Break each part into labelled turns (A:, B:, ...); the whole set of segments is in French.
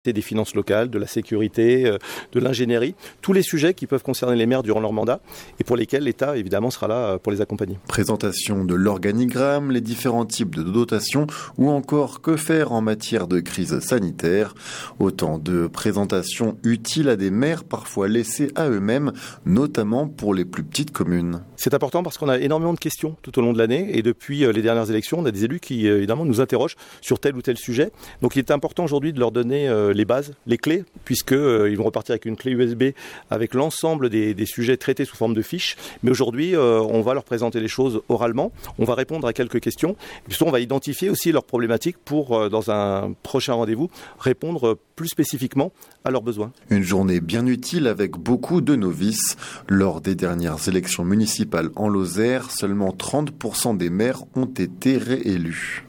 A: des finances locales, de la sécurité, de l'ingénierie, tous les sujets qui peuvent concerner les maires durant leur mandat et pour lesquels l'État évidemment sera là pour les accompagner.
B: Présentation de l'organigramme, les différents types de dotations ou encore que faire en matière de crise sanitaire. Autant de présentations utiles à des maires parfois laissés à eux-mêmes, notamment pour les plus petites communes.
A: C'est important parce qu'on a énormément de questions tout au long de l'année et depuis les dernières élections, on a des élus qui évidemment nous interrogent sur tel ou tel sujet. Donc il est important aujourd'hui de leur donner les bases, les clés, puisqu'ils vont repartir avec une clé USB avec l'ensemble des sujets traités sous forme de fiches. Mais aujourd'hui, on va leur présenter les choses oralement, on va répondre à quelques questions, et puis on va identifier aussi leurs problématiques pour, dans un prochain rendez-vous, répondre plus spécifiquement à leurs besoins.
B: Une journée bien utile avec beaucoup de novices. Lors des dernières élections municipales en Lozère, seulement 30% des maires ont été réélus.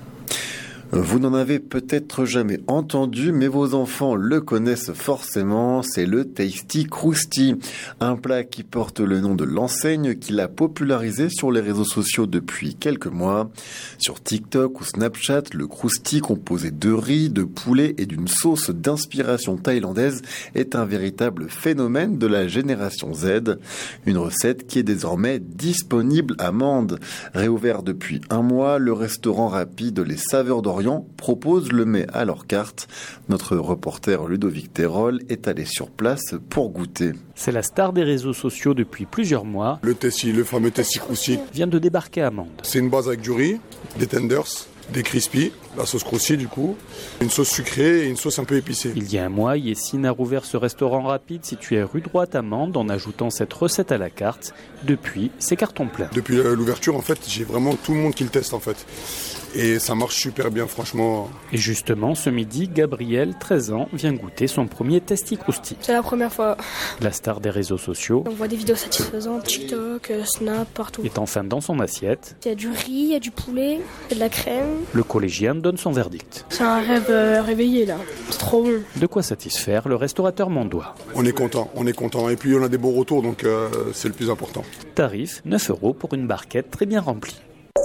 B: Vous n'en avez peut-être jamais entendu, mais vos enfants le connaissent forcément, c'est le Tasty Crousty. Un plat qui porte le nom de l'enseigne qui l'a popularisé sur les réseaux sociaux depuis quelques mois. Sur TikTok ou Snapchat, le Crousty composé de riz, de poulet et d'une sauce d'inspiration thaïlandaise est un véritable phénomène de la génération Z. Une recette qui est désormais disponible à Mende. Réouvert depuis un mois, le restaurant rapide Les Saveurs d'Orient propose le mets à leur carte. Notre reporter Ludovic Terol est allé sur place pour goûter.
C: C'est la star des réseaux sociaux depuis plusieurs mois.
D: Le fameux Tasty Crousty
C: vient de débarquer à Mende.
D: C'est une base avec du riz, des tenders, des crispy, la sauce crousty du coup, une sauce sucrée et une sauce un peu épicée.
C: Il y a un mois, Yessine a rouvert ce restaurant rapide situé rue Droite à Mende en ajoutant cette recette à la carte. Depuis, c'est carton plein.
D: Depuis l'ouverture, en fait, j'ai vraiment tout le monde qui le teste en fait. Et ça marche super bien, franchement.
C: Et justement, ce midi, Gabriel, 13 ans, vient goûter son premier Tasty Crousty.
E: C'est la première fois.
C: La star des réseaux sociaux.
E: On voit des vidéos satisfaisantes, TikTok, Snap, partout.
C: Est enfin dans son assiette.
E: Il y a du riz, il y a du poulet, il y a de la crème.
C: Le collégien donne son verdict.
E: C'est un rêve réveillé là. C'est trop bon.
C: De quoi satisfaire le restaurateur mondois.
D: On est content. Et puis on a des beaux retours, donc c'est le plus important.
C: Tarif, 9 € pour une barquette très bien remplie.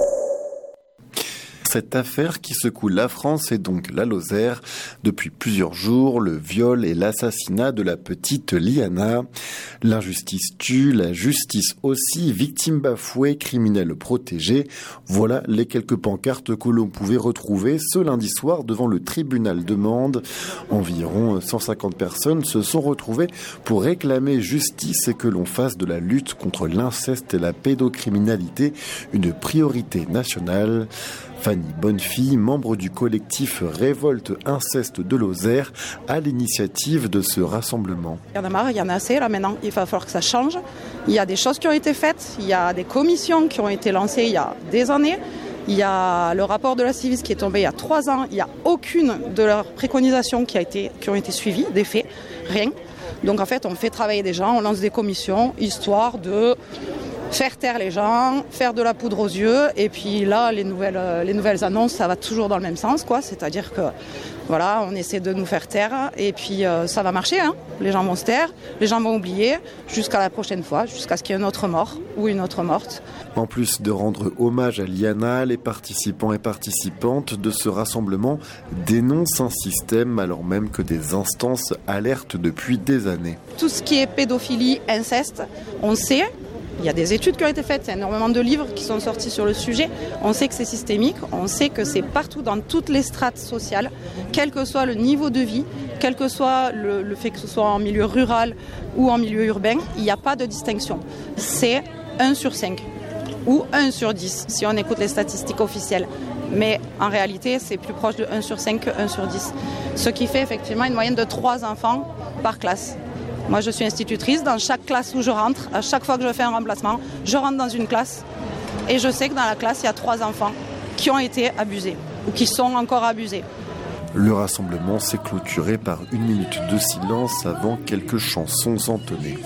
B: Cette affaire qui secoue la France et donc la Lozère. Depuis plusieurs jours, le viol et l'assassinat de la petite Liana. L'injustice tue, la justice aussi, victime bafouée, criminel protégé. Voilà les quelques pancartes que l'on pouvait retrouver ce lundi soir devant le tribunal de Mende. Environ 150 personnes se sont retrouvées pour réclamer justice et que l'on fasse de la lutte contre l'inceste et la pédocriminalité une priorité nationale. Fanny Bonnefille, membre du collectif Révolte Inceste de Lozère, à l'initiative de ce rassemblement.
F: Il y en a marre, il y en a assez là maintenant, il va falloir que ça change. Il y a des choses qui ont été faites, il y a des commissions qui ont été lancées il y a des années. Il y a le rapport de la Civis qui est tombé il y a 3 ans, il n'y a aucune de leurs préconisations qui ont été suivies, des faits, rien. Donc en fait on fait travailler des gens, on lance des commissions, histoire de faire taire les gens, faire de la poudre aux yeux, et puis là les nouvelles annonces ça va toujours dans le même sens quoi, c'est-à-dire que voilà, on essaie de nous faire taire et puis ça va marcher hein. Les gens vont se taire, les gens vont oublier jusqu'à la prochaine fois, jusqu'à ce qu'il y ait un autre mort ou une autre morte.
B: En plus de rendre hommage à Liana, les participants et participantes de ce rassemblement dénoncent un système alors même que des instances alertent depuis des années.
F: Tout ce qui est pédophilie, inceste, on sait. Il y a des études qui ont été faites, il y a énormément de livres qui sont sortis sur le sujet. On sait que c'est systémique, on sait que c'est partout dans toutes les strates sociales, quel que soit le niveau de vie, quel que soit le fait que ce soit en milieu rural ou en milieu urbain, il n'y a pas de distinction. C'est 1 sur 5 ou 1 sur 10 si on écoute les statistiques officielles. Mais en réalité, c'est plus proche de 1 sur 5 que 1 sur 10. Ce qui fait effectivement une moyenne de 3 enfants par classe. Moi, je suis institutrice. Dans chaque classe où je rentre, à chaque fois que je fais un remplacement, je rentre dans une classe et je sais que dans la classe, il y a 3 enfants qui ont été abusés ou qui sont encore abusés.
B: Le rassemblement s'est clôturé par 1 minute de silence avant quelques chansons entonnées.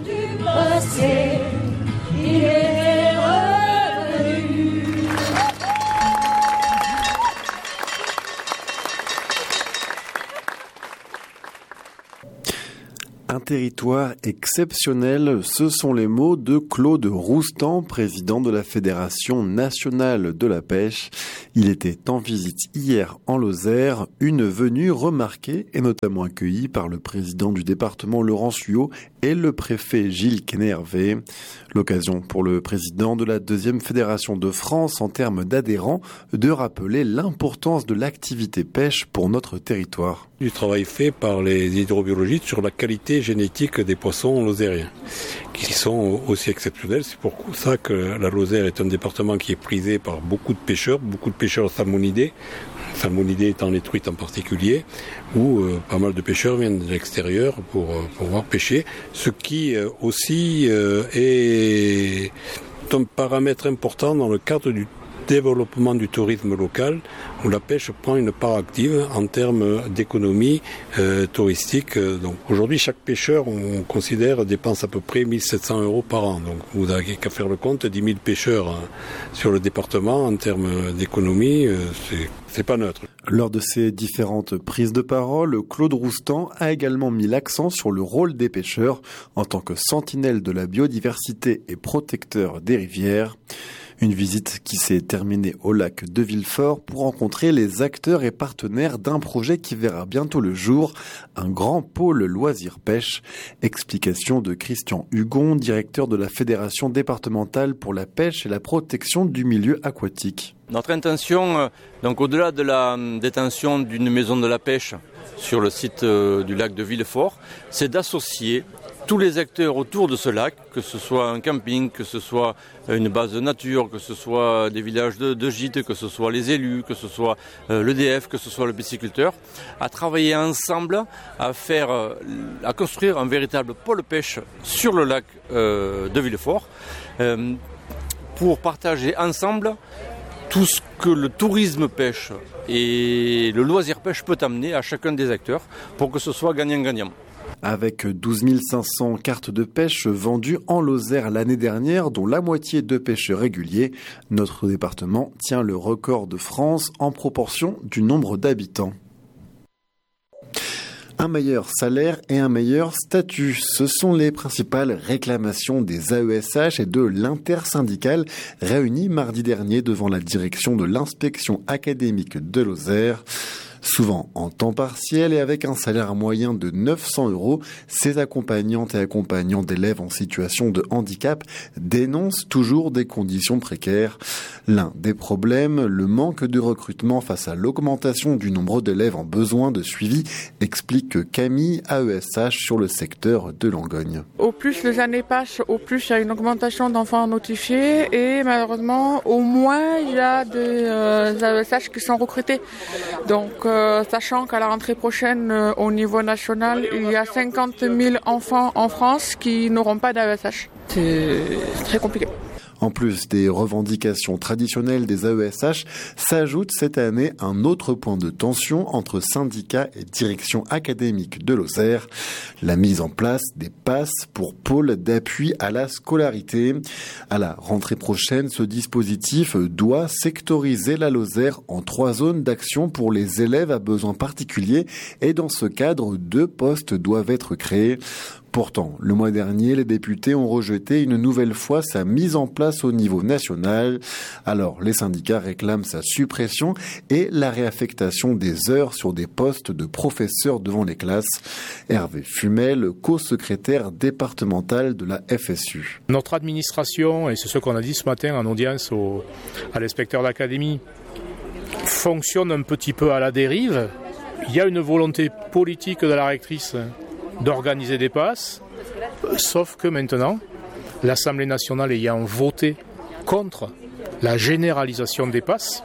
B: Un territoire exceptionnel, ce sont les mots de Claude Roustan, président de la Fédération nationale de la pêche. Il était en visite hier en Lozère, une venue remarquée et notamment accueillie par le président du département Laurent Suot et le préfet Gilles Quenet-Hervé. L'occasion pour le président de la deuxième fédération de France en termes d'adhérents de rappeler l'importance de l'activité pêche pour notre territoire.
G: Du travail fait par les hydrobiologistes sur la qualité génétique des poissons lozériens, qui sont aussi exceptionnels. C'est pour ça que la Lozère est un département qui est prisé par beaucoup de pêcheurs salmonidés étant les truites en particulier, où pas mal de pêcheurs viennent de l'extérieur pour pouvoir pêcher, ce qui aussi est un paramètre important dans le cadre du développement du tourisme local, où la pêche prend une part active en termes d'économie touristique. Donc aujourd'hui, chaque pêcheur, on considère, dépense à peu près 1 700 € par an. Donc vous n'avez qu'à faire le compte, 10 000 pêcheurs sur le département en termes d'économie, c'est pas neutre.
B: Lors de ces différentes prises de parole, Claude Roustan a également mis l'accent sur le rôle des pêcheurs en tant que sentinelle de la biodiversité et protecteur des rivières. Une visite qui s'est terminée au lac de Villefort pour rencontrer les acteurs et partenaires d'un projet qui verra bientôt le jour, un grand pôle loisirs pêche. Explication de Christian Hugon, directeur de la Fédération départementale pour la pêche et la protection du milieu aquatique.
H: Notre intention, donc au-delà de la détention d'une maison de la pêche sur le site du lac de Villefort, c'est d'associer tous les acteurs autour de ce lac, que ce soit un camping, que ce soit une base de nature, que ce soit des villages de gîtes, que ce soit les élus, que ce soit l'EDF, que ce soit le pisciculteur, à travailler ensemble, à construire un véritable pôle pêche sur le lac de Villefort, pour partager ensemble tout ce que le tourisme pêche et le loisir pêche peut amener à chacun des acteurs pour que ce soit gagnant-gagnant.
B: Avec 12 500 cartes de pêche vendues en Lozère l'année dernière, dont la moitié de pêcheurs réguliers, notre département tient le record de France en proportion du nombre d'habitants. Un meilleur salaire et un meilleur statut, ce sont les principales réclamations des AESH et de l'intersyndicale réunis mardi dernier devant la direction de l'inspection académique de Lozère. Souvent en temps partiel et avec un salaire moyen de 900 €, ces accompagnantes et accompagnants d'élèves en situation de handicap dénoncent toujours des conditions précaires. L'un des problèmes, le manque de recrutement face à l'augmentation du nombre d'élèves en besoin de suivi, explique Camille, AESH sur le secteur de Langogne.
I: Au plus les années passent, au plus il y a une augmentation d'enfants notifiés et malheureusement au moins il y a des AESH qui sont recrutés. Donc sachant qu'à la rentrée prochaine, au niveau national, il y a 50 000 enfants en France qui n'auront pas d'AESH. C'est très compliqué.
B: En plus des revendications traditionnelles des AESH, s'ajoute cette année un autre point de tension entre syndicats et direction académique de Lozère, la mise en place des passes pour pôles d'appui à la scolarité. À la rentrée prochaine, ce dispositif doit sectoriser la Lozère en 3 zones d'action pour les élèves à besoins particuliers et dans ce cadre, 2 postes doivent être créés. Pourtant, le mois dernier, les députés ont rejeté une nouvelle fois sa mise en place au niveau national. Alors, les syndicats réclament sa suppression et la réaffectation des heures sur des postes de professeurs devant les classes. Hervé Fumel, co-secrétaire départemental de la FSU.
J: Notre administration, et c'est ce qu'on a dit ce matin en audience à l'inspecteur d'académie, fonctionne un petit peu à la dérive. Il y a une volonté politique de la rectrice d'organiser des passes, sauf que maintenant, l'Assemblée nationale ayant voté contre la généralisation des passes,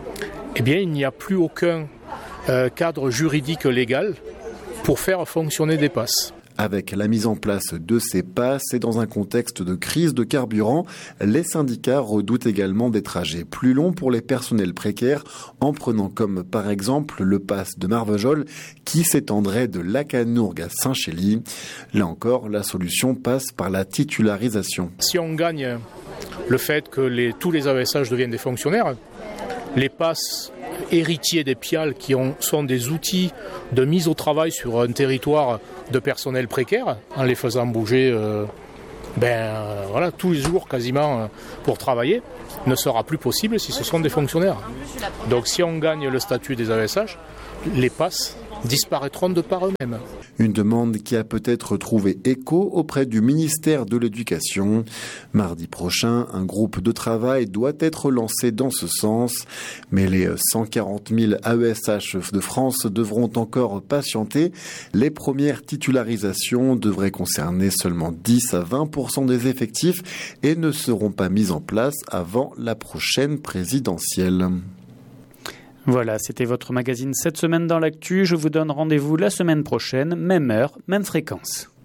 J: eh bien, il n'y a plus aucun cadre juridique légal pour faire fonctionner des passes.
B: Avec la mise en place de ces passes et dans un contexte de crise de carburant, les syndicats redoutent également des trajets plus longs pour les personnels précaires en prenant comme par exemple le pass de Marvejols qui s'étendrait de Lacanourgue à Saint-Chély. Là encore, la solution passe par la titularisation.
J: Si on gagne le fait que tous les AESH deviennent des fonctionnaires, les passes héritiers des PIAL qui sont des outils de mise au travail sur un territoire de personnel précaire, en les faisant bouger tous les jours quasiment pour travailler ne sera plus possible si ce sont des fonctionnaires. Donc si on gagne le statut des AESH, les passes disparaîtront de par eux-mêmes.
B: Une demande qui a peut-être trouvé écho auprès du ministère de l'Éducation. Mardi prochain, un groupe de travail doit être lancé dans ce sens, mais les 140 000 AESH de France devront encore patienter. Les premières titularisations devraient concerner seulement 10 à 20% des effectifs et ne seront pas mises en place avant la prochaine présidentielle.
C: Voilà, c'était votre magazine cette semaine dans l'actu. Je vous donne rendez-vous la semaine prochaine, même heure, même fréquence.